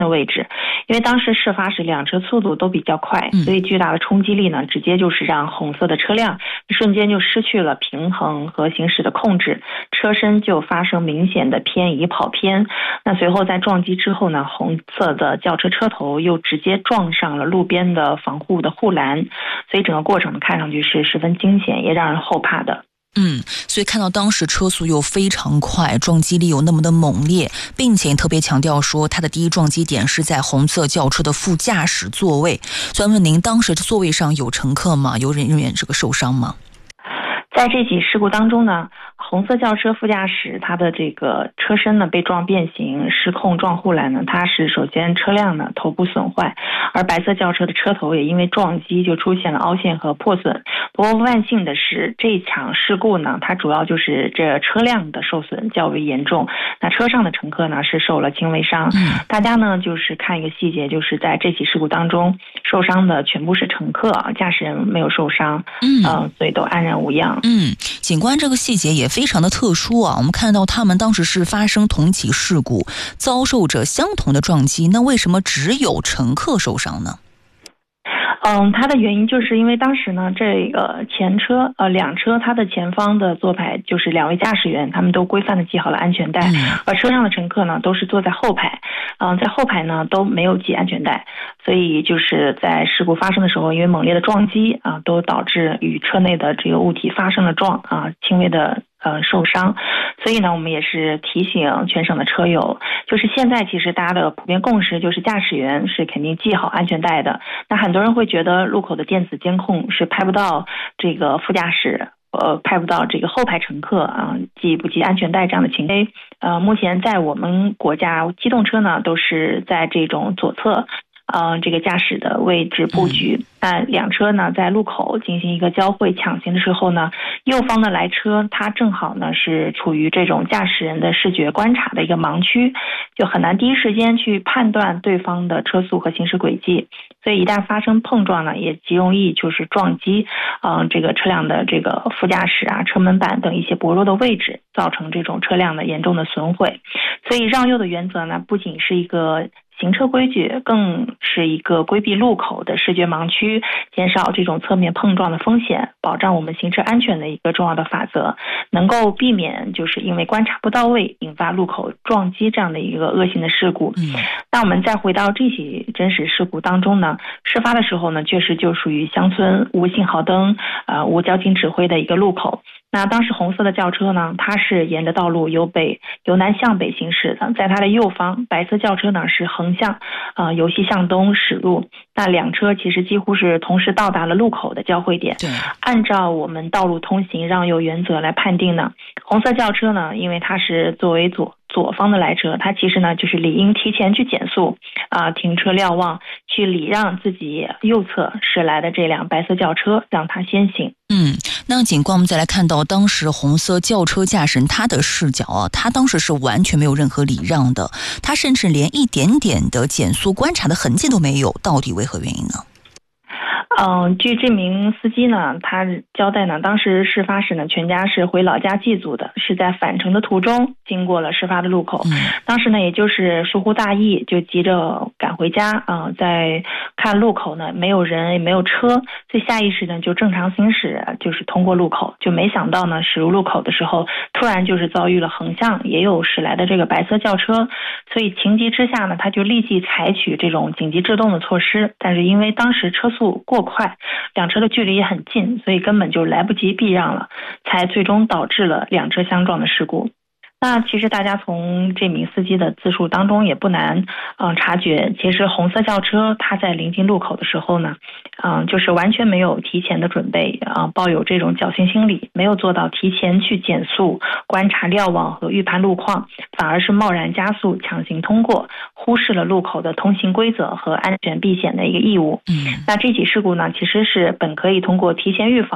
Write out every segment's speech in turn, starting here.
的位置，因为当时事发时两车速度都比较快，所以巨大的冲击力呢，直接就是让红色的车辆瞬间就失去了平衡和行驶的控制，车身就发生明显的偏移跑偏。那随后在撞击之后呢，红色的轿车车头又直接撞上了路边的防护的护栏，所以整个过程看上去是十分惊险，也让人后怕的。 所以看到当时车速又非常快，撞击力又那么的猛烈，并且特别强调说它的第一撞击点是在红色轿车的副驾驶座位。所以问您，当时座位上有乘客吗？有人员这个受伤吗？ 在这起事故当中呢，红色轿车副驾驶他的这个车身呢被撞变形，失控撞护栏呢，它是首先车辆呢头部损坏，而白色轿车的车头也因为撞击就出现了凹陷和破损。不过万幸的是，这场事故呢，它主要就是这车辆的受损较为严重，那车上的乘客呢是受了轻微伤。大家呢就是看一个细节，就是在这起事故当中受伤的全部是乘客，驾驶人没有受伤，所以都安然无恙。 警官这个细节也非常的特殊啊，我们看到他们当时是发生同起事故，遭受着相同的撞击，那为什么只有乘客受伤呢？ 它的原因就是因为当时呢，这个前车两车它的前方的座排就是两位驾驶员，他们都规范的系好了安全带，而车上的乘客呢都是坐在后排，在后排呢都没有系安全带，所以就是在事故发生的时候，因为猛烈的撞击都导致与车内的这个物体发生了轻微的受伤。所以呢，我们也是提醒全省的车友，就是现在其实大家的普遍共识就是驾驶员是肯定系好安全带的。那很多人会觉得路口的电子监控是拍不到这个副驾驶拍不到这个后排乘客系不系安全带这样的情况。目前在我们国家机动车呢都是在这种左侧这个驾驶的位置布局。那两车呢在路口进行一个交汇抢行的时候呢，右方的来车它正好呢是处于这种驾驶人的视觉观察的一个盲区，就很难第一时间去判断对方的车速和行驶轨迹，所以一旦发生碰撞呢，也极容易就是撞击这个车辆的这个副驾驶车门板等一些薄弱的位置，造成这种车辆的严重的损毁。所以让右的原则呢，不仅是一个行车规矩，更是一个规避路口的视觉盲区，减少这种侧面碰撞的风险，保障我们行车安全的一个重要的法则，能够避免就是因为观察不到位引发路口撞击这样的一个恶性的事故。那我们再回到这起真实事故当中呢，事发的时候呢，确实就属于乡村无信号灯无交警指挥的一个路口。那当时红色的轿车呢，它是沿着道路由南向北行驶的，在它的右方，白色轿车呢是横向由西向东驶入。那两车其实几乎是同时到达了路口的交汇点。按照我们道路通行让右原则来判定呢，红色轿车呢，因为它是作为左方的来车，它其实呢就是理应提前去减速停车瞭望，去礼让自己右侧驶来的这辆白色轿车，让它先行。 那警官我们再来看到当时红色轿车驾驶人他的视角他当时是完全没有任何礼让的，他甚至连一点点的减速观察的痕迹都没有，到底为何原因呢？ 据这名司机呢，他交代呢，当时事发时呢，全家是回老家祭祖的，是在返程的途中经过了事发的路口。当时呢，也就是疏忽大意，就急着赶回家在看路口呢，没有人也没有车，所以下意识呢就正常行驶，就是通过路口，就没想到呢，驶入路口的时候，突然就是遭遇了横向也有驶来的这个白色轿车，所以情急之下呢，他就立即采取这种紧急制动的措施，但是因为当时车速过快，两车的距离也很近，所以根本就来不及避让了，才最终导致了两车相撞的事故。那其实大家从这名司机的自述当中也不难察觉，其实红色轿车它在临近路口的时候呢就是完全没有提前的准备抱有这种侥幸心理，没有做到提前去减速观察瞭望和预判路况，反而是贸然加速强行通过，忽视了路口的通行规则和安全避险的一个义务。那这起事故呢，其实是本可以通过提前预防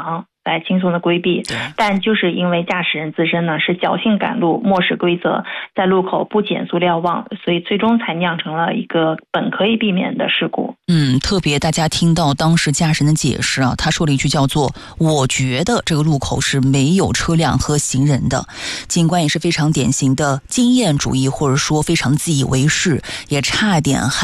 来轻松的规避，但就是因为驾驶人自身呢是侥幸赶路，漠视规则，在路口不减速瞭望，所以最终才酿成了一个本可以避免的事故。 特别大家听到当时驾驶人的解释啊，他说了一句叫做我觉得这个路口是没有车辆和行人的。警官也是非常典型的经验主义，或者说非常自以为是，也差点